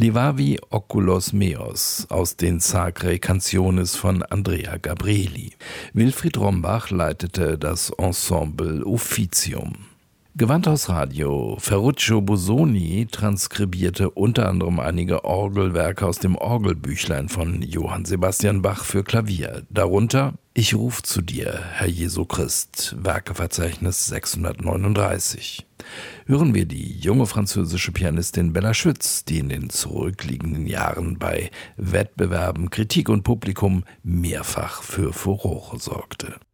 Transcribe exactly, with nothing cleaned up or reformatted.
Levavi Oculos Meos aus den Sacre Canciones von Andrea Gabrieli. Wilfried Rombach leitete das Ensemble Officium. Gewandhausradio Ferruccio Busoni transkribierte unter anderem einige Orgelwerke aus dem Orgelbüchlein von Johann Sebastian Bach für Klavier, darunter Ich ruf zu dir, Herr Jesu Christ, Werkeverzeichnis sechshundertneununddreißig. Hören wir die junge französische Pianistin Bella Schütz, die in den zurückliegenden Jahren bei Wettbewerben, Kritik und Publikum mehrfach für Furore sorgte.